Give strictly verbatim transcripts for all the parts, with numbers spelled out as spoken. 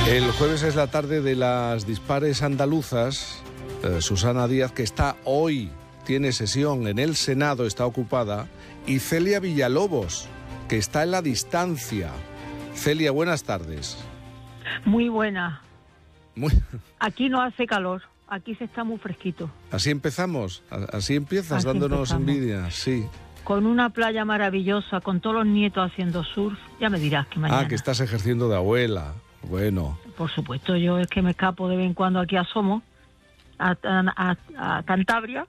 El jueves es la tarde de las dispares andaluzas. Eh, Susana Díaz, que está hoy, tiene sesión en el Senado, está ocupada, y Celia Villalobos, que está en la distancia. Celia, buenas tardes. Muy buena. Muy... Aquí no hace calor, aquí se está muy fresquito. Así empezamos, así empiezas, Así dándonos empezamos. envidia, sí. Con una playa maravillosa, con todos los nietos haciendo surf, ya me dirás que mañana. Ah, que estás ejerciendo de abuela, bueno. Por supuesto, yo es que me escapo de vez en cuando aquí a Somos, a, a, a, a Cantabria,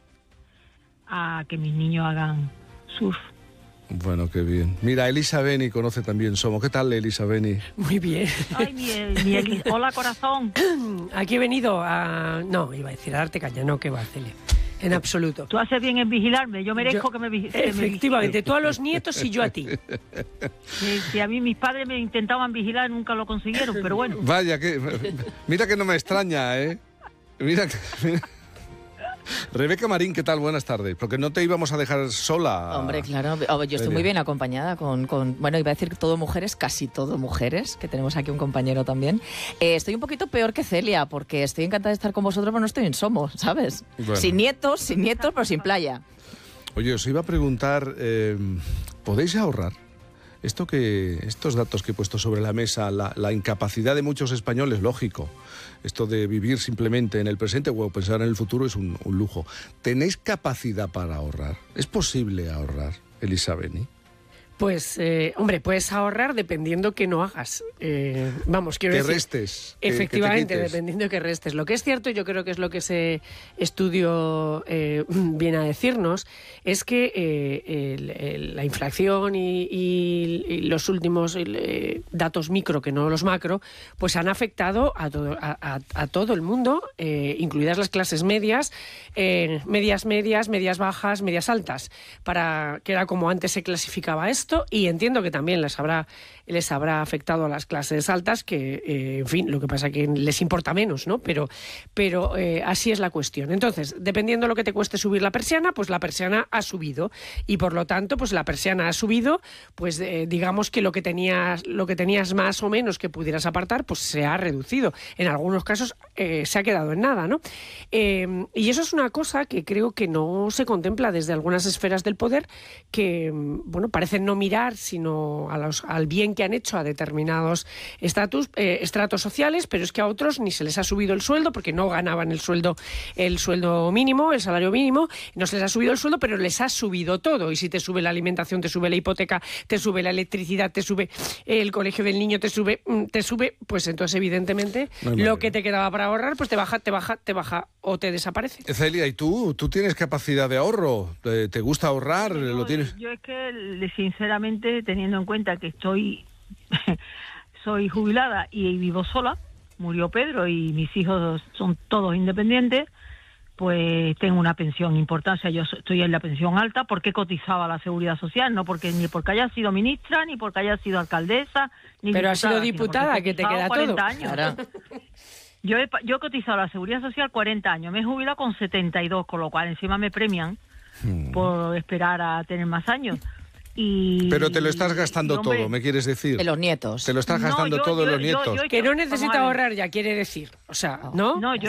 a que mis niños hagan surf. Bueno, qué bien. Mira, Elisa Beni conoce también Somos. ¿Qué tal, Elisa Beni? Muy bien. Ay, mi, mi Eli- hola, corazón. Aquí he venido a... No, iba a decir a darte caña, no, que va a hacerle. En absoluto. Tú haces bien en vigilarme, yo merezco Yo- que me vigiles. Efectivamente, tú a los nietos y yo a ti. Si, si a mí mis padres me intentaban vigilar, nunca lo consiguieron, pero bueno. Vaya, que mira que no me extraña, ¿eh? Mira que... mira. Rebeca Marín, ¿qué tal? Buenas tardes. Porque no te íbamos a dejar sola. Hombre, claro, oh, yo estoy Celia. muy bien acompañada con, con, bueno, iba a decir todo mujeres, casi todo mujeres, que tenemos aquí un compañero también. Eh, estoy un poquito peor que Celia, porque estoy encantada de estar con vosotros, pero no estoy en Somos, ¿sabes? Bueno. Sin nietos, sin nietos, pero sin playa. Oye, os iba a preguntar, eh, ¿podéis ahorrar? Esto que, estos datos que he puesto sobre la mesa, la, la incapacidad de muchos españoles, lógico. Esto de vivir simplemente en el presente o pensar en el futuro es un, un lujo. ¿Tenéis capacidad para ahorrar? ¿Es posible ahorrar, Elisa Beni? Pues, eh, hombre, puedes ahorrar dependiendo que no hagas. Eh, vamos, quiero Que decir... restes. que- Efectivamente, que te quites. dependiendo de que restes. Lo que es cierto, yo creo que es lo que ese estudio eh, viene a decirnos, es que eh, el- el- la inflación y, y- y los últimos eh, datos micro, que no los macro, pues han afectado a todo, a, a- a todo el mundo, eh, incluidas las clases medias, eh, medias medias, medias bajas, medias altas, para que era como antes se clasificaba esto, y entiendo que también les habrá les habrá afectado a las clases altas, que, eh, en fin, lo que pasa es que les importa menos, ¿no? Pero, pero eh, así es la cuestión. Entonces, dependiendo de lo que te cueste subir la persiana, pues la persiana ha subido. Y por lo tanto, pues la persiana ha subido, pues eh, digamos que lo que tenías, lo que tenías más o menos que pudieras apartar, pues se ha reducido. En algunos casos eh, se ha quedado en nada, ¿no? Eh, y eso es una cosa que creo que no se contempla desde algunas esferas del poder, que, bueno, parecen no mirar, sino a los, al bien que han hecho a determinados estatus, eh, estratos sociales, pero es que a otros ni se les ha subido el sueldo porque no ganaban el sueldo, el sueldo mínimo, el salario mínimo, no se les ha subido el sueldo, pero les ha subido todo. Y si te sube la alimentación, te sube la hipoteca, te sube la electricidad, te sube el colegio del niño, te sube, te sube, pues entonces evidentemente No hay lo manera. que te quedaba para ahorrar, pues te baja, te baja, te baja o te desaparece. Celia, ¿y tú? ¿Tú tienes capacidad de ahorro? ¿Te, te gusta ahorrar? Yo, ¿Lo tienes? yo es que, sinceramente, teniendo en cuenta que estoy soy jubilada y vivo sola, murió Pedro y mis hijos son todos independientes, pues tengo una pensión importante. O sea, yo so- estoy en la pensión alta porque cotizaba a la Seguridad Social, no porque ni porque haya sido ministra, ni porque haya sido alcaldesa, ni Pero diputada, has sido sino porque diputada, he que te cotizado queda cuarenta todo. años. Claro. Yo he, pa- yo he cotizado a la Seguridad Social cuarenta años, me he jubilado con setenta y dos, con lo cual encima me premian Hmm. por esperar a tener más años. Y, Pero te lo estás gastando y, hombre, todo, ¿me quieres decir? De los nietos. Te lo estás No, gastando yo- todo en yo- los yo- nietos. yo- Que no Vamos necesita a ver. ahorrar ya, quiere decir. O sea, ¿no? No, yo